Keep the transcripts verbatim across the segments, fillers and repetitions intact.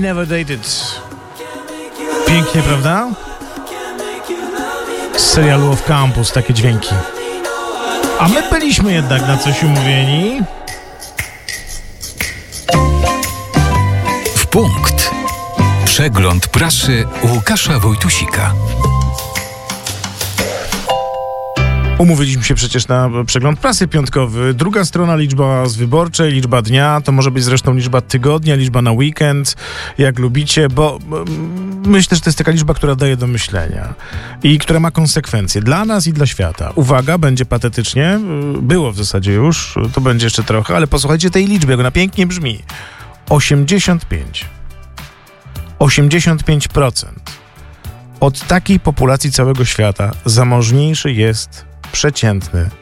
Never Dated. Pięknie, prawda? Z serialu Off Campus takie dźwięki. A my byliśmy jednak na coś umówieni. W punkt. Przegląd prasy Łukasza Wojtusika. Umówiliśmy się przecież na przegląd prasy piątkowy. Druga strona, liczba z wyborczej, liczba dnia, to może być zresztą liczba tygodnia, liczba na weekend, jak lubicie, bo myślę, że to jest taka liczba, która daje do myślenia i która ma konsekwencje dla nas i dla świata. Uwaga, będzie patetycznie, było w zasadzie już, to będzie jeszcze trochę, ale posłuchajcie tej liczby, jak ona pięknie brzmi. osiemdziesiąt pięć. osiemdziesiąt pięć procent od takiej populacji całego świata zamożniejszy jest przeciętny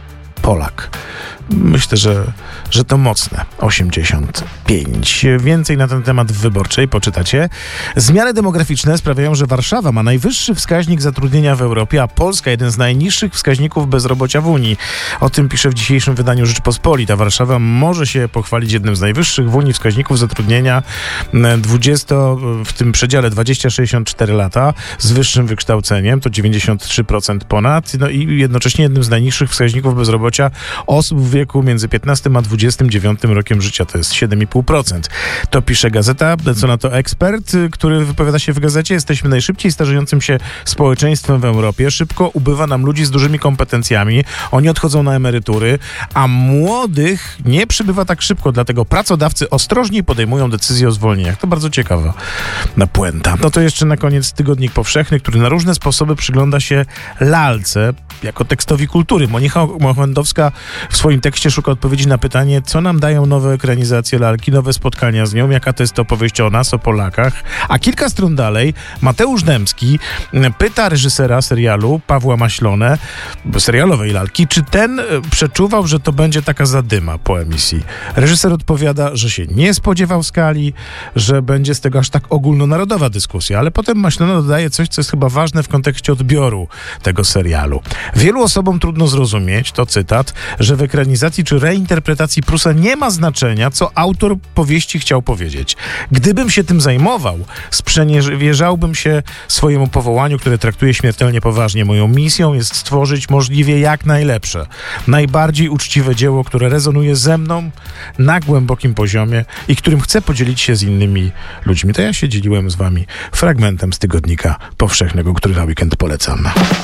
Polak. Myślę, że, że to mocne. osiemdziesiąt pięć. Więcej na ten temat w Wyborczej poczytacie. Zmiany demograficzne sprawiają, że Warszawa ma najwyższy wskaźnik zatrudnienia w Europie, a Polska jeden z najniższych wskaźników bezrobocia w Unii. O tym pisze w dzisiejszym wydaniu Rzeczpospolita. Warszawa może się pochwalić jednym z najwyższych w Unii wskaźników zatrudnienia dwudziesto, w tym przedziale dwadzieścia sześćdziesiąt cztery lata z wyższym wykształceniem, to dziewięćdziesiąt trzy procent ponad, no i jednocześnie jednym z najniższych wskaźników bezrobocia osób w wieku między piętnastym a dwudziestym dziewiątym rokiem życia, to jest siedem i pół procent. To pisze gazeta, co na to ekspert, który wypowiada się w gazecie. Jesteśmy najszybciej starzejącym się społeczeństwem w Europie. Szybko ubywa nam ludzi z dużymi kompetencjami. Oni odchodzą na emerytury, a młodych nie przybywa tak szybko, dlatego pracodawcy ostrożniej podejmują decyzje o zwolnieniach. To bardzo ciekawa na puenta. No to jeszcze na koniec Tygodnik Powszechny, który na różne sposoby przygląda się lalce jako tekstowi kultury. Monika Mochwędowska w swoim tekście szuka odpowiedzi na pytanie, co nam dają nowe ekranizacje lalki, nowe spotkania z nią, jaka to jest opowieść o nas, o Polakach. A kilka stron dalej Mateusz Dębski pyta reżysera serialu Pawła Maślone, serialowej lalki, czy ten przeczuwał, że to będzie taka zadyma po emisji. Reżyser odpowiada, że się nie spodziewał skali, że będzie z tego aż tak ogólnonarodowa dyskusja, ale potem Maślona dodaje coś, co jest chyba ważne w kontekście odbioru tego serialu. Wielu osobom trudno zrozumieć, to cytat, że w ekranizacji czy reinterpretacji Prusa nie ma znaczenia, co autor powieści chciał powiedzieć. Gdybym się tym zajmował, sprzeniewierzałbym się swojemu powołaniu, które traktuję śmiertelnie poważnie. Moją misją jest stworzyć możliwie jak najlepsze, najbardziej uczciwe dzieło, które rezonuje ze mną na głębokim poziomie i którym chcę podzielić się z innymi ludźmi. To ja się dzieliłem z wami fragmentem z Tygodnika Powszechnego, który na weekend polecam.